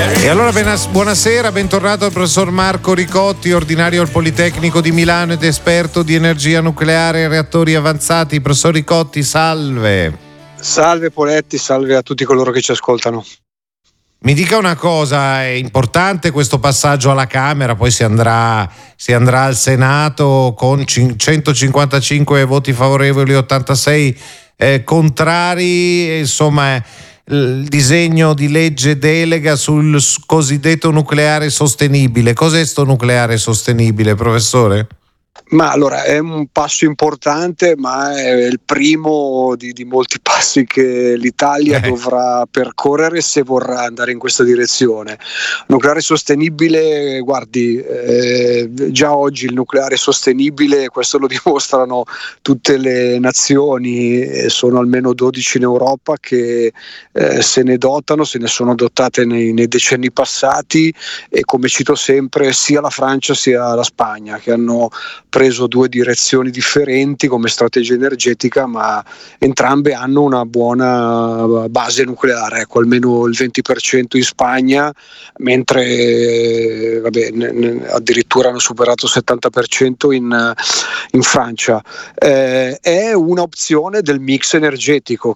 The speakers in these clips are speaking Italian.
E allora buonasera, bentornato al professor Marco Ricotti, ordinario al Politecnico di Milano ed esperto di energia nucleare e reattori avanzati. Professor Ricotti, salve. Salve Poletti, salve a tutti coloro che ci ascoltano. Mi dica una cosa, è importante questo passaggio alla Camera, poi si andrà al Senato con 155 voti favorevoli e 86 contrari, insomma il disegno di legge delega sul cosiddetto nucleare sostenibile. Cos'è sto nucleare sostenibile, professore? Ma allora è un passo importante, ma è il primo di molti passi che l'Italia dovrà percorrere se vorrà andare in questa direzione. Nucleare sostenibile, guardi, già oggi il nucleare sostenibile, questo lo dimostrano tutte le nazioni, sono almeno 12 in Europa che se ne sono dotate nei decenni passati, e come cito sempre sia la Francia sia la Spagna, che hanno preso due direzioni differenti come strategia energetica, ma entrambe hanno una buona base nucleare, ecco, almeno il 20% in Spagna, mentre addirittura hanno superato il 70% in Francia. È un'opzione del mix energetico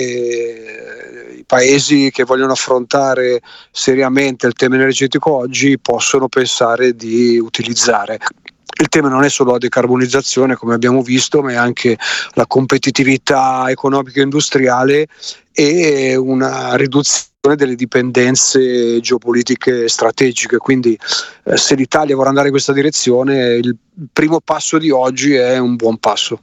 che i paesi che vogliono affrontare seriamente il tema energetico oggi possono pensare di utilizzare. Il tema non è solo la decarbonizzazione, come abbiamo visto, ma è anche la competitività economica e industriale e una riduzione delle dipendenze geopolitiche strategiche. Quindi se l'Italia vorrà andare in questa direzione, il primo passo di oggi è un buon passo.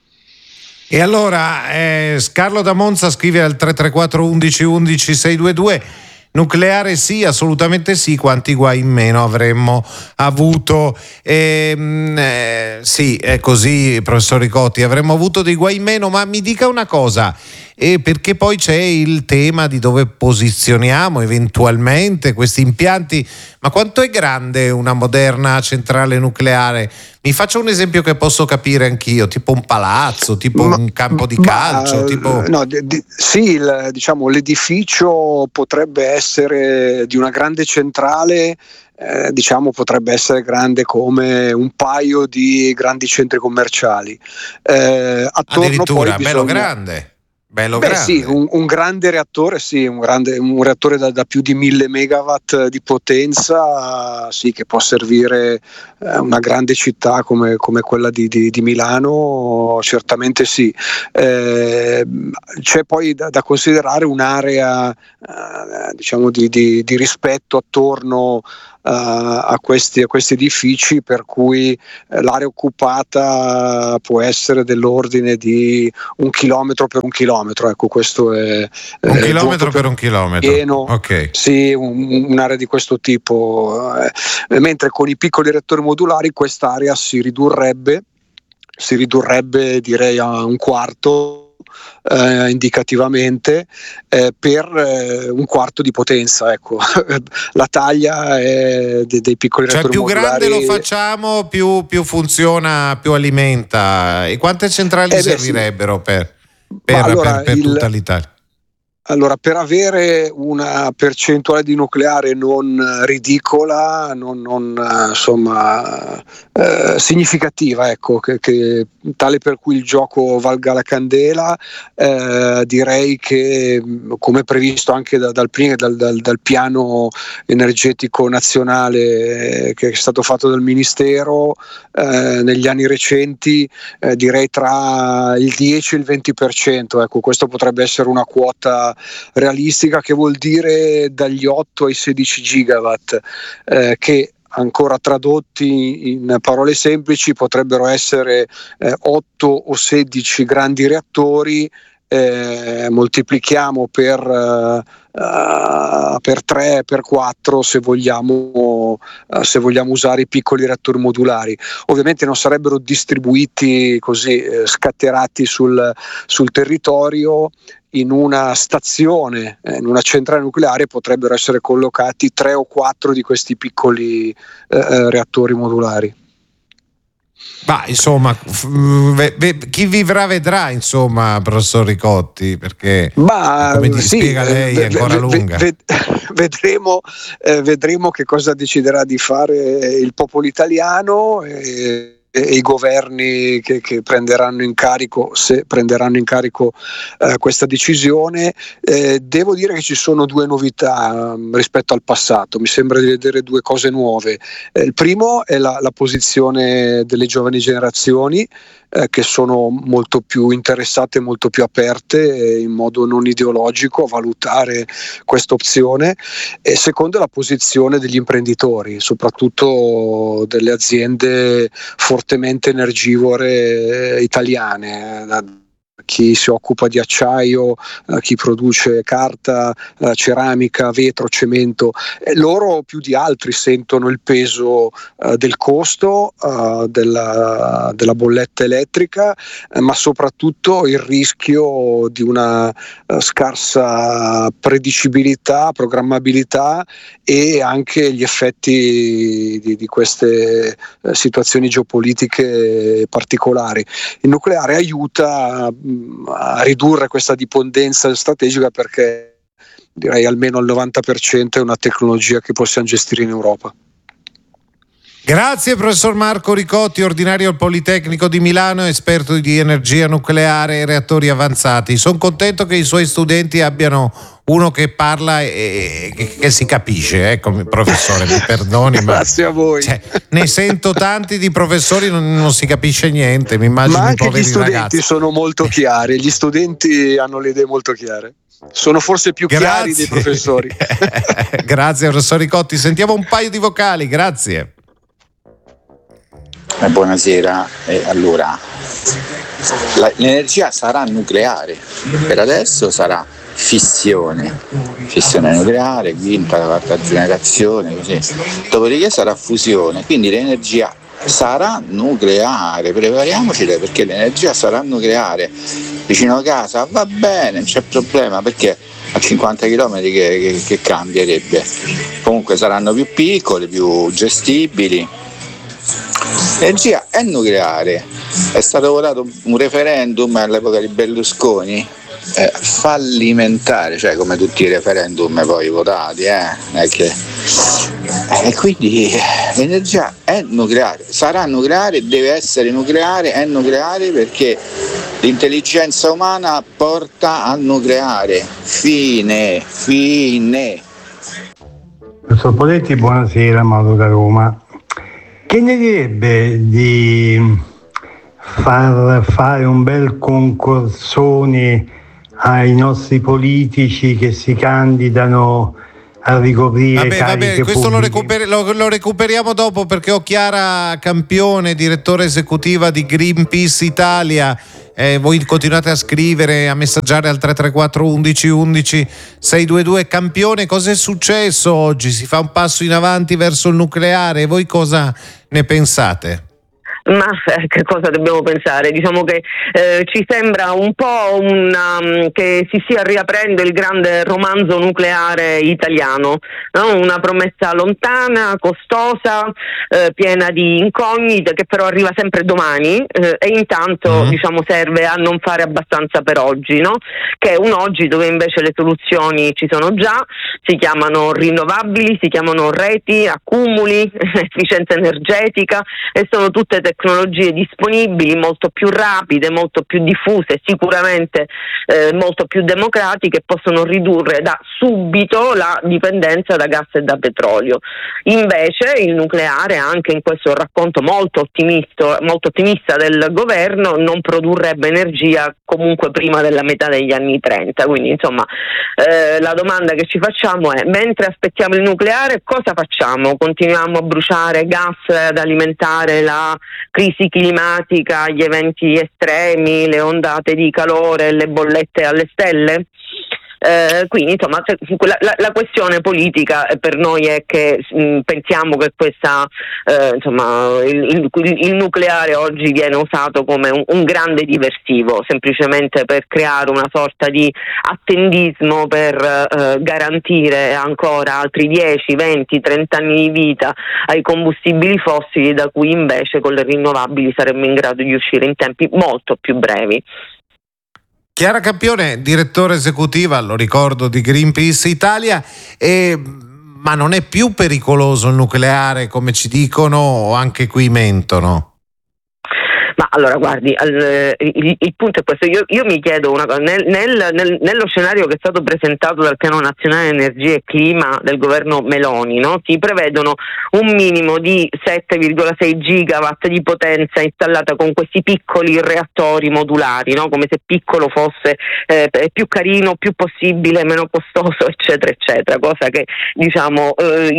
E allora Carlo da Monza scrive al 334 11 11 622: nucleare sì, assolutamente sì, quanti guai in meno avremmo avuto. Sì, è così, professor Ricotti, avremmo avuto dei guai in meno, ma mi dica una cosa, perché poi c'è il tema di dove posizioniamo eventualmente questi impianti. Ma quanto è grande una moderna centrale nucleare? Mi faccio un esempio che posso capire anch'io, tipo un palazzo, tipo un campo di calcio, tipo... No, sì, l'edificio potrebbe essere di una grande centrale, potrebbe essere grande come un paio di grandi centri commerciali. Attorno addirittura, poi bello grande. Grande. Sì, un grande reattore, sì, un reattore da più di 1000 megawatt di potenza, sì, che può servire una grande città come quella di Milano, certamente sì. C'è poi da considerare un'area di rispetto attorno a questi edifici, per cui l'area occupata può essere dell'ordine di 1 chilometro per 1 chilometro, ecco, questo è 1 chilometro per 1 chilometro pieno, okay. Sì, un'area di questo tipo, mentre con i piccoli reattori modulari quest'area si ridurrebbe direi a un quarto, indicativamente, per un quarto di potenza, ecco. La taglia è dei piccoli reattori modulari. Cioè più grande lo facciamo, più funziona, più alimenta. E quante centrali servirebbero per tutta l'Italia? Allora, per avere una percentuale di nucleare non ridicola, significativa, ecco, che tale per cui il gioco valga la candela, direi che, come previsto anche dal piano energetico nazionale che è stato fatto dal Ministero negli anni recenti, direi tra il 10 e il 20%, ecco, questo potrebbe essere una quota realistica, che vuol dire dagli 8 ai 16 gigawatt, che ancora tradotti in parole semplici potrebbero essere 8 o 16 grandi reattori, moltiplichiamo per 3, per 4 se vogliamo usare i piccoli reattori modulari. Ovviamente non sarebbero distribuiti così scatterati sul territorio. In una stazione, in una centrale nucleare, potrebbero essere collocati 3 o 4 di questi piccoli reattori modulari. Ma insomma, chi vivrà vedrà, insomma, professor Ricotti, perché come ti spiega lei è ancora lunga. Vedremo che cosa deciderà di fare il popolo italiano e i governi che prenderanno in carico, se prenderanno in carico questa decisione. Devo dire che ci sono due novità rispetto al passato, mi sembra di vedere due cose nuove. Il primo è la posizione delle giovani generazioni, che sono molto più interessate, molto più aperte in modo non ideologico a valutare questa opzione, e secondo è la posizione degli imprenditori, soprattutto delle aziende fortemente energivore italiane, chi si occupa di acciaio, chi produce carta, ceramica, vetro, cemento. Loro più di altri sentono il peso del costo della bolletta elettrica, ma soprattutto il rischio di una scarsa predicibilità, programmabilità, e anche gli effetti di queste situazioni geopolitiche particolari. Il nucleare aiuta a ridurre questa dipendenza strategica, perché direi almeno al 90% è una tecnologia che possiamo gestire in Europa. Grazie professor Marco Ricotti, ordinario al Politecnico di Milano, esperto di energia nucleare e reattori avanzati. Sono contento che i suoi studenti abbiano uno che parla e che si capisce. Ecco, professore, mi perdoni, ma grazie a voi. Ne sento tanti di professori, non si capisce niente, mi immagino. Ma anche i poveri gli studenti ragazzi sono molto chiari, gli studenti hanno le idee molto chiare. Sono forse più chiari dei professori. Grazie professor Ricotti, sentiamo un paio di vocali, grazie. Buonasera, allora l'energia sarà nucleare, per adesso sarà fissione nucleare, quinta, quarta generazione, così. Dopodiché sarà fusione, quindi l'energia sarà nucleare, prepariamoci perché l'energia sarà nucleare. Vicino a casa va bene, non c'è problema, perché a 50 km che cambierebbe? Comunque saranno più piccole, più gestibili. L'energia è nucleare, è stato votato un referendum all'epoca di Berlusconi, fallimentare, cioè come tutti i referendum poi votati, non è che... E quindi l'energia è nucleare, sarà nucleare, deve essere nucleare, è nucleare perché l'intelligenza umana porta al nucleare, fine. Professor Poletti, buonasera, Mauro da Roma. Che ne direbbe di far fare un bel concorsone ai nostri politici che si candidano a ricoprire cariche questo pubbliche? lo recuperiamo dopo, perché ho Chiara Campione, direttore esecutiva di Greenpeace Italia. Voi continuate a scrivere, a messaggiare al 334 11 11 622. Campione, cosa è successo oggi? Si fa un passo in avanti verso il nucleare, voi cosa ne pensate? Ma che cosa dobbiamo pensare? Diciamo che ci sembra un po' che si stia riaprendo il grande romanzo nucleare italiano, no? Una promessa lontana, costosa, piena di incognite, che però arriva sempre domani, e intanto diciamo serve a non fare abbastanza per oggi, no? Che è un oggi dove invece le soluzioni ci sono già, si chiamano rinnovabili, si chiamano reti, accumuli, efficienza energetica, e sono tutte tecnologie disponibili, molto più rapide, molto più diffuse, sicuramente molto più democratiche, possono ridurre da subito la dipendenza da gas e da petrolio. Invece il nucleare, anche in questo racconto molto ottimista del governo, non produrrebbe energia comunque prima della metà degli anni 30. Quindi insomma la domanda che ci facciamo è: mentre aspettiamo il nucleare cosa facciamo? Continuiamo a bruciare gas ad alimentare la crisi climatica, gli eventi estremi, le ondate di calore, le bollette alle stelle? Quindi insomma la questione politica per noi è che pensiamo che questa il nucleare oggi viene usato come un grande diversivo, semplicemente per creare una sorta di attendismo per garantire ancora altri 10, 20, 30 anni di vita ai combustibili fossili, da cui invece con le rinnovabili saremmo in grado di uscire in tempi molto più brevi. Chiara Campione, direttore esecutiva, lo ricordo, di Greenpeace Italia, ma non è più pericoloso il nucleare come ci dicono o anche qui mentono? Ma allora guardi, il punto è questo, io mi chiedo una cosa, nello scenario che è stato presentato dal Piano Nazionale Energia e Clima del governo Meloni, no? Si prevedono un minimo di 7,6 gigawatt di potenza installata con questi piccoli reattori modulari, no? Come se piccolo fosse più carino, più possibile, meno costoso, eccetera eccetera, cosa che diciamo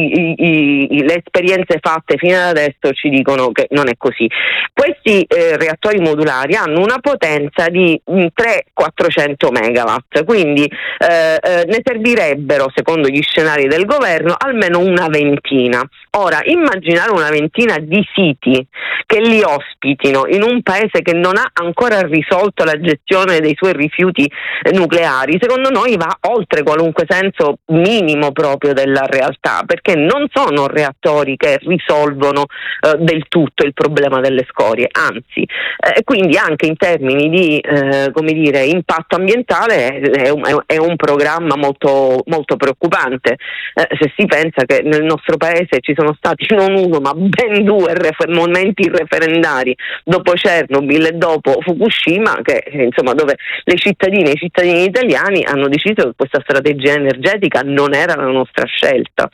le esperienze fatte fino ad adesso ci dicono che non è così. Questi reattori modulari hanno una potenza di 300-400 megawatt, quindi ne servirebbero, secondo gli scenari del governo, almeno una ventina. Ora, immaginare una ventina di siti che li ospitino in un paese che non ha ancora risolto la gestione dei suoi rifiuti nucleari, secondo noi va oltre qualunque senso minimo proprio della realtà, perché non sono reattori che risolvono del tutto il problema delle scorie, anzi, quindi anche in termini di impatto ambientale è un programma molto, molto preoccupante, se si pensa che nel nostro paese ci sono stati non uno ma ben due momenti referendari, dopo Chernobyl e dopo Fukushima, che insomma dove le cittadine e i cittadini italiani hanno deciso che questa strategia energetica non era la nostra scelta.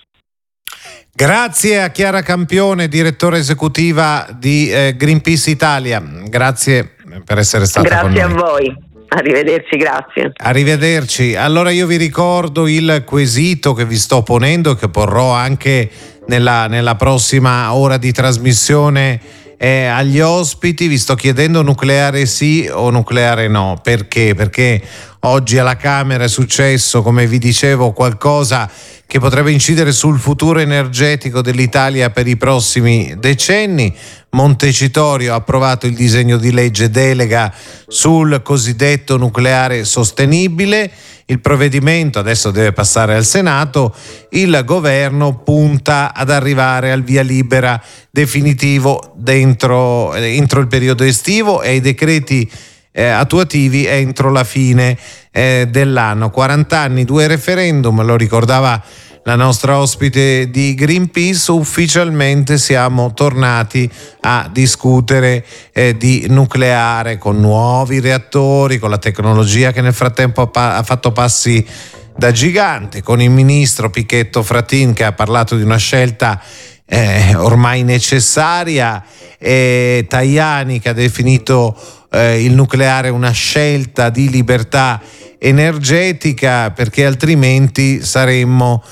Grazie a Chiara Campione, direttore esecutiva di Greenpeace Italia. Grazie per essere stata con noi. Grazie a voi. Arrivederci, grazie. Arrivederci. Allora io vi ricordo il quesito che vi sto ponendo e che porrò anche nella prossima ora di trasmissione agli ospiti. Vi sto chiedendo nucleare sì o nucleare no. Perché? Perché oggi alla Camera è successo, come vi dicevo, qualcosa che potrebbe incidere sul futuro energetico dell'Italia per i prossimi decenni. Montecitorio ha approvato il disegno di legge delega sul cosiddetto nucleare sostenibile. Il provvedimento adesso deve passare al Senato. Il governo punta ad arrivare al via libera definitivo entro il periodo estivo e i decreti attuativi entro la fine dell'anno. 40 anni, 2 referendum, lo ricordava la nostra ospite di Greenpeace. Ufficialmente siamo tornati a discutere di nucleare con nuovi reattori, con la tecnologia che nel frattempo ha fatto passi da gigante, con il ministro Pichetto Fratin che ha parlato di una scelta ormai necessaria, e Tajani che ha definito il nucleare una scelta di libertà energetica, perché altrimenti saremo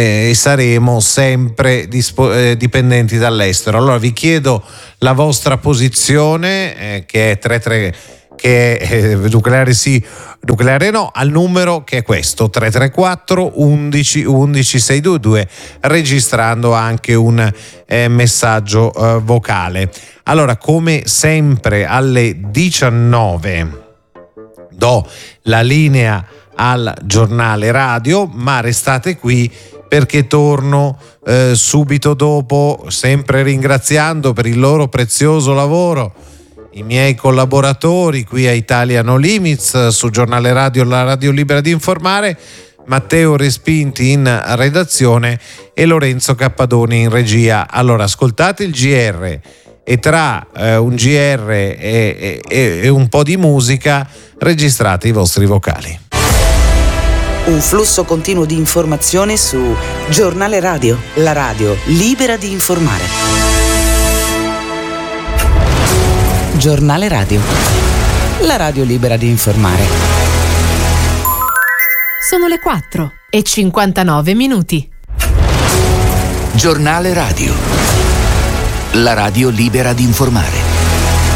sempre dipendenti dall'estero. Allora vi chiedo la vostra posizione, che è 33, che è nucleare sì, nucleare no, al numero che è questo 334 11 11 622, registrando anche un messaggio vocale. Allora, come sempre alle 19 do la linea al giornale radio, ma restate qui perché torno subito dopo, sempre ringraziando per il loro prezioso lavoro i miei collaboratori qui a Italia No Limits, su Giornale Radio, la radio libera di informare, Matteo Respinti in redazione e Lorenzo Cappadoni in regia. Allora ascoltate il GR e tra un GR e un po' di musica registrate i vostri vocali. Un flusso continuo di informazione su Giornale Radio, la radio libera di informare. Giornale Radio, la radio libera di informare. Sono le 4:59. Giornale Radio, la radio libera di informare.